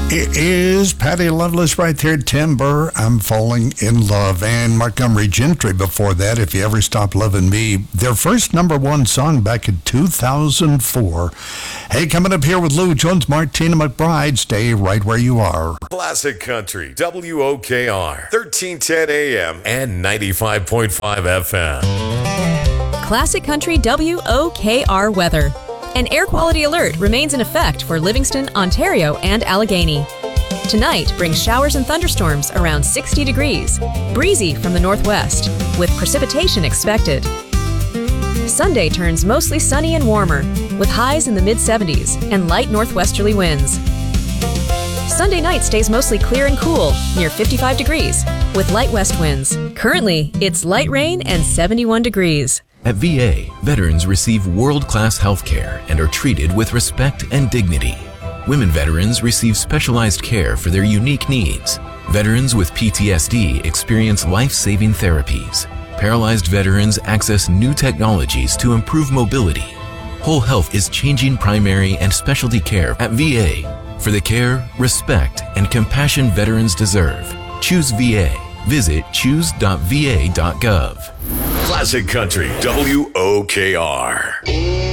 It is Patty Loveless right there, Timber, I'm Falling in Love, and Montgomery Gentry before that, If You Ever Stop Loving Me, their first number one song back in 2004. Hey, coming up here with Lou Jones, Martina McBride, stay right where you are. Classic Country, WOKR, 1310 AM and 95.5 FM. Classic Country WOKR weather. An air quality alert remains in effect for Livingston, Ontario, and Allegheny. Tonight brings showers and thunderstorms around 60 degrees, breezy from the northwest, with precipitation expected. Sunday turns mostly sunny and warmer, with highs in the mid-70s and light northwesterly winds. Sunday night stays mostly clear and cool, near 55 degrees, with light west winds. Currently, it's light rain and 71 degrees. At VA, veterans receive world-class health care and are treated with respect and dignity. Women veterans receive specialized care for their unique needs. Veterans with PTSD experience life-saving therapies. Paralyzed veterans access new technologies to improve mobility. Whole Health is changing primary and specialty care at VA for the care, respect, and compassion veterans deserve. Choose VA. Visit choose.va.gov. Classic Country, WOKR.